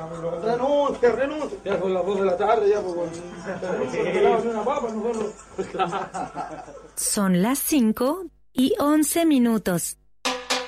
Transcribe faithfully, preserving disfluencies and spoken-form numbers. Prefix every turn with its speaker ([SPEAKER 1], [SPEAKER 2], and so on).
[SPEAKER 1] Renuncia, renuncia. Ya son las dos de la tarde, ya pues una papa, nosotros.
[SPEAKER 2] Son las cinco y once minutos.